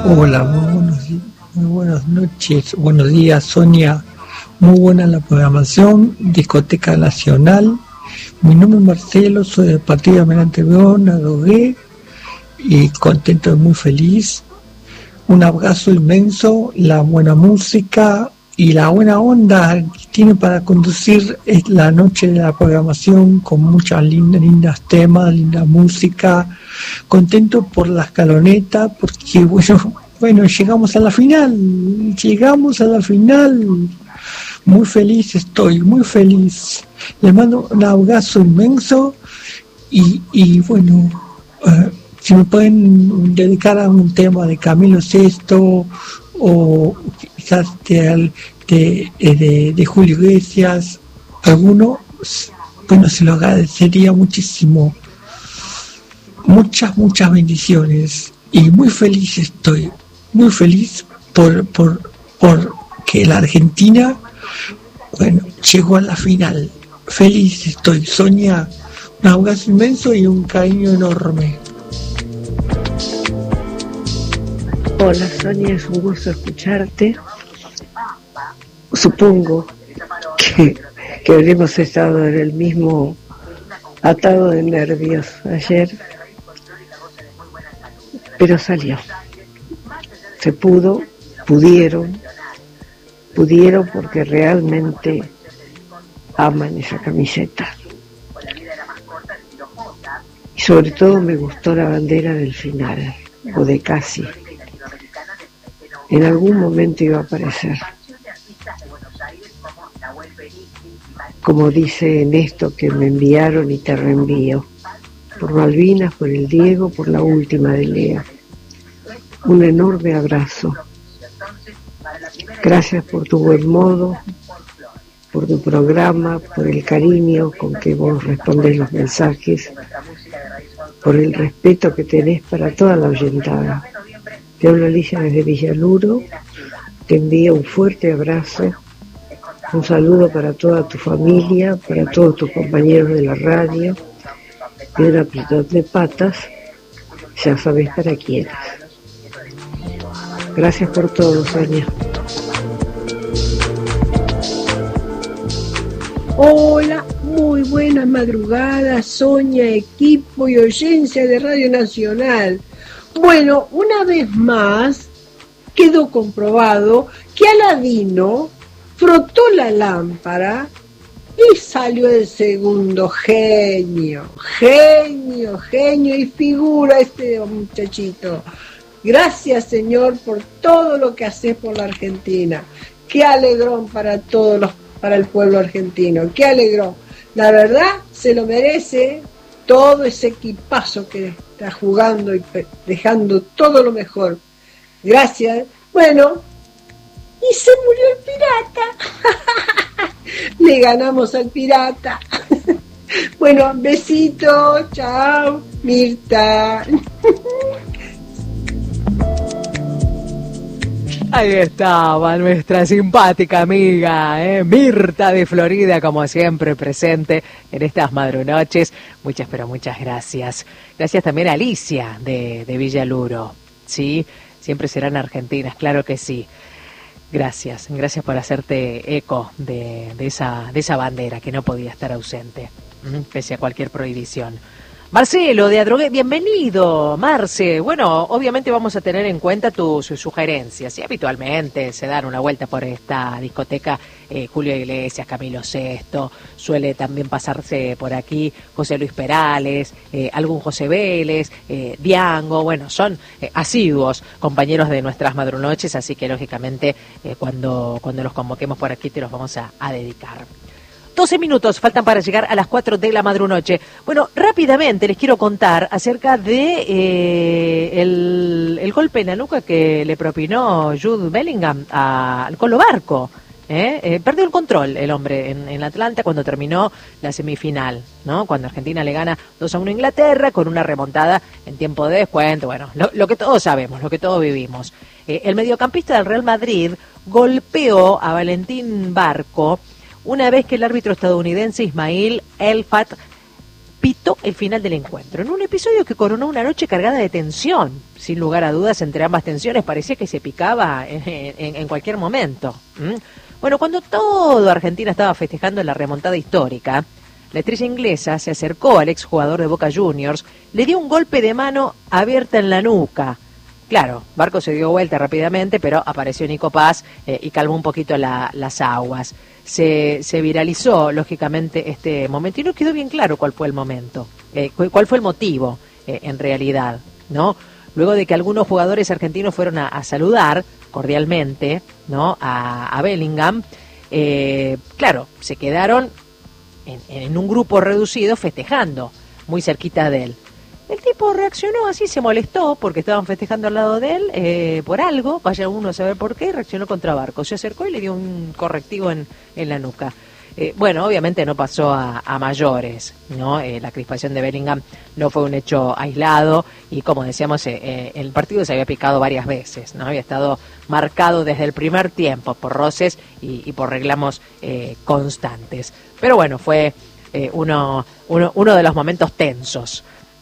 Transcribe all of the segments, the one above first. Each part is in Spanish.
Hola, muy buenas noches, buenos días, Sonia. Muy buena la programación, Discoteca Nacional. Mi nombre es Marcelo, soy del Partido Almirante Brown, Adrogué, y contento y muy feliz. Un abrazo inmenso, la buena música y la buena onda que tiene para conducir la noche de la programación con muchas lindas temas, linda música. Contento por la escaloneta porque bueno, llegamos a la final. Muy feliz estoy, muy feliz. Le mando un abrazo inmenso y bueno, si me pueden dedicar a un tema de Camilo Sesto o quizás de Julio Iglesias, alguno, bueno, se lo agradecería muchísimo. Muchas bendiciones y muy feliz estoy, muy feliz por que la Argentina, bueno, llegó a la final. Feliz estoy, Sonia, un abrazo inmenso y un cariño enorme. Hola Sonia, es un gusto escucharte. Supongo que habremos estado en el mismo atado de nervios ayer, pero salió. Se pudieron porque realmente aman esa camiseta. Y sobre todo me gustó la bandera del final, o de casi. En algún momento iba a aparecer. Como dice en esto que me enviaron y te reenvío. Por Malvinas, por el Diego, por la última de Lea. Un enorme abrazo. Gracias por tu buen modo, por tu programa, por el cariño con que vos respondés los mensajes, por el respeto que tenés para toda la oyentada. Te hablo Alicia desde Villaluro, te envío un fuerte abrazo, un saludo para toda tu familia, para todos tus compañeros de la radio, y un apretón de patas, ya sabes para quién. Gracias por todo, Sonia. Hola, muy buenas madrugadas, Sonia, equipo y audiencia de Radio Nacional. Bueno, una vez más quedó comprobado que Aladino frotó la lámpara y salió el segundo genio y figura este muchachito. Gracias, Señor, por todo lo que haces por la Argentina. Qué alegrón para para el pueblo argentino. Qué alegrón. La verdad, se lo merece todo ese equipazo que está jugando y dejando todo lo mejor. Gracias. Bueno, y se murió el pirata. Le ganamos al pirata. Bueno, besito, chao, Mirta. Ahí estaba nuestra simpática amiga, Mirta de Florida, como siempre presente en estas madrunoches. Muchas, pero muchas gracias. Gracias también a Alicia de Villaluro, ¿sí? Siempre serán argentinas, claro que sí. Gracias por hacerte eco de esa bandera que no podía estar ausente, pese a cualquier prohibición. Marcelo de Adrogué, bienvenido, Marce. Bueno, obviamente vamos a tener en cuenta tus sugerencias. Y habitualmente se dan una vuelta por esta discoteca Julio Iglesias, Camilo Sesto, suele también pasarse por aquí José Luis Perales, algún José Vélez, Diango. Bueno, son asiduos compañeros de nuestras madrunoches, así que lógicamente cuando los convoquemos por aquí te los vamos a dedicar. 12 minutos faltan para llegar a las 4 de la madrunoche. Bueno, rápidamente les quiero contar acerca de el golpe en la nuca que le propinó Jude Bellingham al Colo Barco. Perdió el control el hombre en Atlanta cuando terminó la semifinal, ¿no? Cuando Argentina le gana 2-1 a Inglaterra con una remontada en tiempo de descuento. Bueno, lo que todos sabemos, lo que todos vivimos. El mediocampista del Real Madrid golpeó a Valentín Barco una vez que el árbitro estadounidense Ismail Elfat pitó el final del encuentro, en un episodio que coronó una noche cargada de tensión. Sin lugar a dudas, entre ambas tensiones parecía que se picaba en cualquier momento. Bueno, cuando todo Argentina estaba festejando la remontada histórica, la estrella inglesa se acercó al exjugador de Boca Juniors, le dio un golpe de mano abierta en la nuca. Claro, Barco se dio vuelta rápidamente, pero apareció Nico Paz y calmó un poquito las aguas. Se viralizó, lógicamente, este momento y no quedó bien claro cuál fue el momento, cuál fue el motivo, en realidad, ¿no? Luego de que algunos jugadores argentinos fueron a saludar cordialmente, ¿no?, a Bellingham, claro, se quedaron en un grupo reducido festejando, muy cerquita de él. El tipo reaccionó así, se molestó porque estaban festejando al lado de él por algo, vaya uno a saber por qué, reaccionó contra Barco, se acercó y le dio un correctivo en la nuca. Bueno, obviamente no pasó a mayores, ¿no? La crispación de Bellingham no fue un hecho aislado y, como decíamos, el partido se había picado varias veces, ¿no? Había estado marcado desde el primer tiempo por roces y por reclamos constantes. Pero bueno, fue uno de los momentos tensos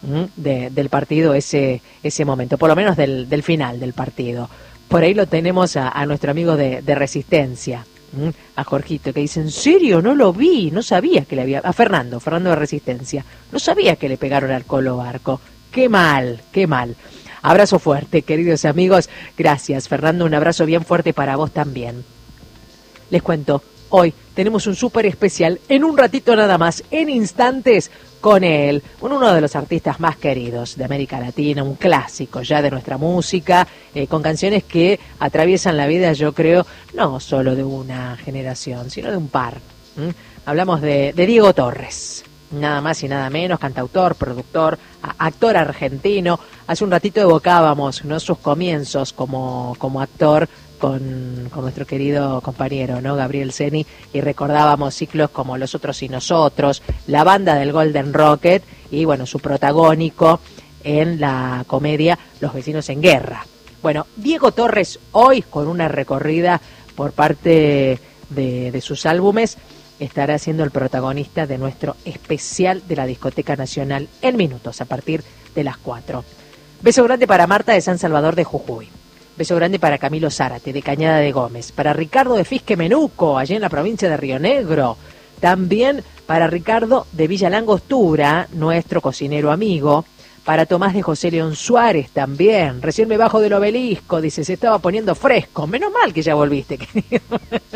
del partido, ese momento, por lo menos del final del partido. Por ahí lo tenemos a nuestro amigo de Resistencia, a Jorgito, que dice: ¿en serio? No lo vi, no sabía que le había... A Fernando de Resistencia, no sabía que le pegaron al Colo Barco. Qué mal, qué mal. Abrazo fuerte, queridos amigos. Gracias, Fernando, un abrazo bien fuerte para vos también. Les cuento, hoy tenemos un súper especial, en un ratito nada más, en instantes, con él, uno de los artistas más queridos de América Latina, un clásico ya de nuestra música, con canciones que atraviesan la vida, yo creo, no solo de una generación, sino de un par. Hablamos de Diego Torres, nada más y nada menos, cantautor, productor, actor argentino. Hace un ratito evocábamos, ¿no?, sus comienzos como actor, con nuestro querido compañero, ¿no?, Gabriel Ceni, y recordábamos ciclos como Los Otros y Nosotros, la banda del Golden Rocket y, bueno, su protagónico en la comedia Los Vecinos en Guerra. Bueno, Diego Torres hoy, con una recorrida por parte de sus álbumes, estará siendo el protagonista de nuestro especial de la Discoteca Nacional en minutos, a partir de las 4. Beso grande para Marta de San Salvador de Jujuy. Beso grande para Camilo Zárate, de Cañada de Gómez. Para Ricardo de Fisque Menuco, allí en la provincia de Río Negro. También para Ricardo de Villa Langostura, nuestro cocinero amigo. Para Tomás de José León Suárez también. Recién me bajo del obelisco, dice, se estaba poniendo fresco. Menos mal que ya volviste, querido.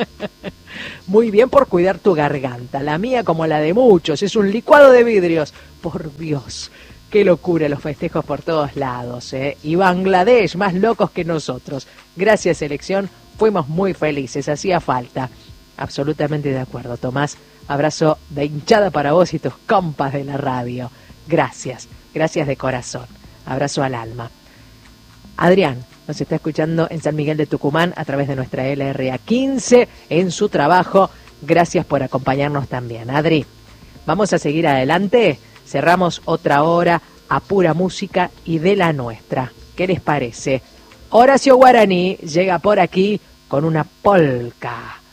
Muy bien por cuidar tu garganta. La mía, como la de muchos, es un licuado de vidrios. Por Dios. Qué locura los festejos por todos lados, ¿eh? Y Bangladesh, más locos que nosotros. Gracias, selección, fuimos muy felices, hacía falta. Absolutamente de acuerdo, Tomás. Abrazo de hinchada para vos y tus compas de la radio. Gracias, gracias de corazón. Abrazo al alma. Adrián nos está escuchando en San Miguel de Tucumán a través de nuestra LRA 15 en su trabajo. Gracias por acompañarnos también, Adri. Vamos a seguir adelante. Cerramos otra hora a pura música y de la nuestra. ¿Qué les parece? Horacio Guaraní llega por aquí con una polka.